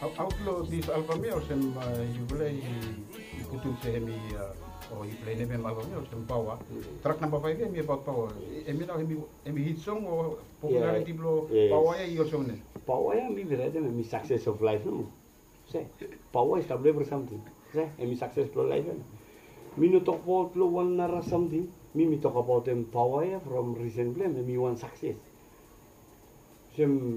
outlaw this album or some you play putun se hemi or you play name album or some power. Track number 5 hemi about power. Emi now hemi hit song or popularity blow power your song ne. Power mi berada mi success of life no. Say power is tablet for something. Say mi success for life. Mi no talk about one nara something. Mi talk about them power from recent blame. Mi one success. Sem